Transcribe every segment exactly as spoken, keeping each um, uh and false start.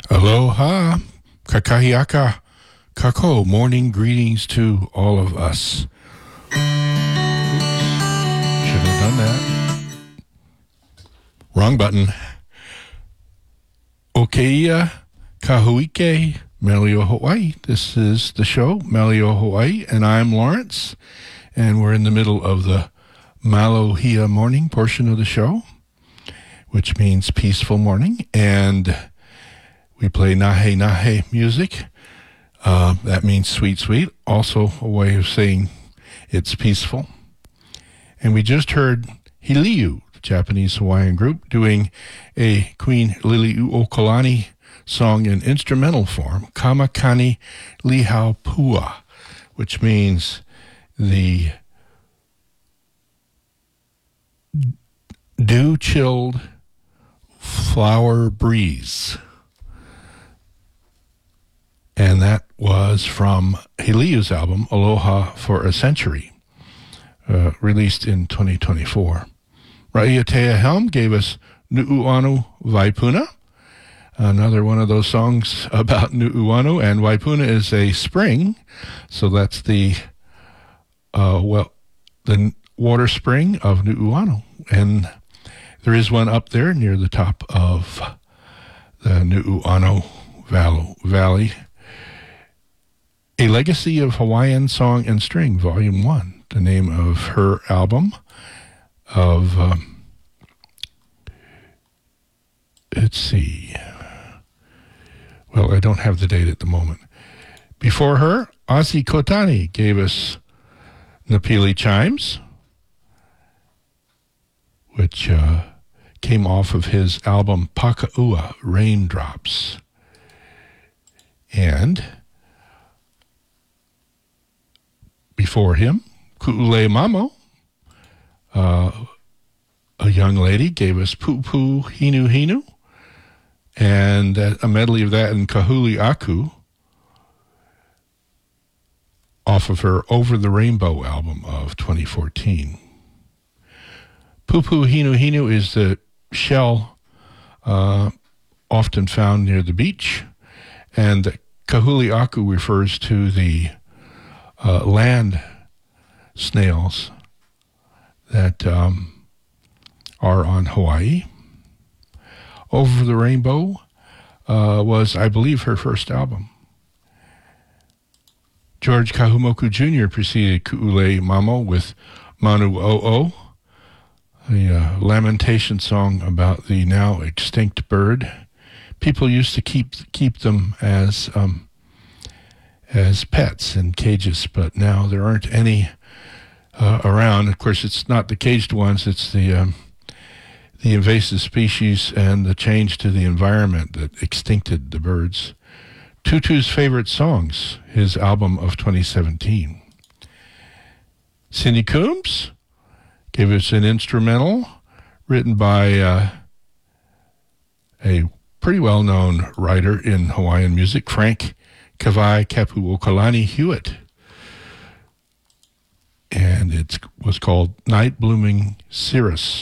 Aloha, kakahiaka, kako, morning greetings to all of us. Oops, should have done that. Wrong button. Okeia, kahuike, Melio Hawaii. This is the show, Melio Hawaii, and I'm Lawrence, and we're in the middle of the Malohia morning portion of the show, which means peaceful morning, and we play nahe nahe music. Uh, that means sweet, sweet. Also a way of saying it's peaceful. And we just heard Hiliu, the Japanese Hawaiian group, doing a Queen Liliuokalani song in instrumental form, Kamakani Lihau Pua, which means the dew-chilled flower breeze. And that was from Hiliu's album, Aloha for a Century, uh, released in twenty twenty-four. Raiatea Helm gave us Nu'uanu Vaipuna, another one of those songs about Nu'uanu, and Vaipuna is a spring, so that's the, uh, well, the water spring of Nu'uanu. And there is one up there near the top of the Nu'uanu Valley. A Legacy of Hawaiian Song and String, Volume one, the name of her album of, um, let's see, well, I don't have the date at the moment. Before her, Ozzy Kotani gave us Napili Chimes, which uh, came off of his album Pakaua, Raindrops. And before him, Ku'ule Mamo, uh, a young lady, gave us Pu'u Hinu Hinu, and a medley of that in Kahuli Aku, off of her Over the Rainbow album of twenty fourteen. Pu'u Hinu Hinu is the shell uh, often found near the beach, and the Kahuli Aku refers to the Uh, land snails that um, are on Hawaii. Over the Rainbow uh, was, I believe, her first album. George Kahumoku Junior preceded Ku'ule Mamo with Manu O'o, a uh, lamentation song about the now extinct bird. People used to keep keep them as um, as pets in cages, but now there aren't any uh, around. Of course, it's not the caged ones, it's the um, the invasive species and the change to the environment that extincted the birds. Tutu's Favorite Songs, his album of twenty seventeen. Cindy Coombs gave us an instrumental written by uh, a pretty well-known writer in Hawaiian music, Frank Kawai Kapu'okalani Hewitt. And it was called Night Blooming Cirrus,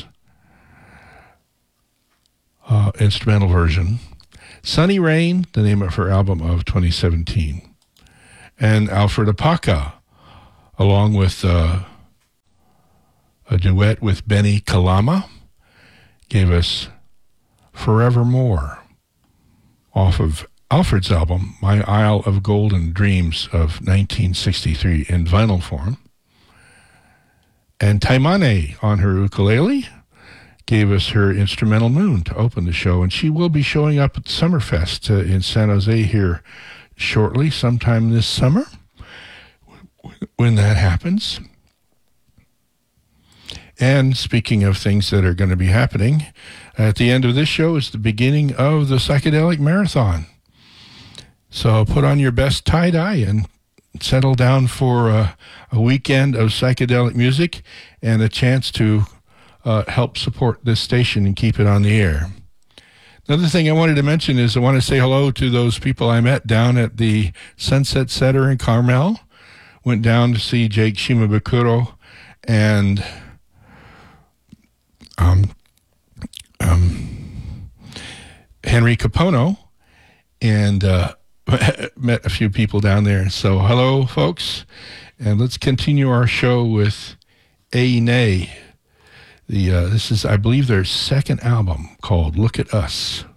uh, instrumental version. Sunny Rain, the name of her album of twenty seventeen. And Alfred Apaka, along with uh, a duet with Benny Kalama, gave us Forevermore, off of Alfred's album, My Isle of Golden Dreams of nineteen sixty-three in vinyl form. And Taimane on her ukulele gave us her instrumental Moon to open the show. And she will be showing up at Summerfest uh, in San Jose here shortly, sometime this summer, when that happens. And speaking of things that are going to be happening, at the end of this show is the beginning of the Psychedelic Marathon. So put on your best tie-dye and settle down for a, a weekend of psychedelic music and a chance to uh, help support this station and keep it on the air. Another thing I wanted to mention is I want to say hello to those people I met down at the Sunset Center in Carmel. Went down to see Jake Shimabukuro and um, um, Henry Capono and uh, met a few people down there. So hello, folks, and let's continue our show with A Nay. The uh, this is, I believe, their second album called "Look at Us."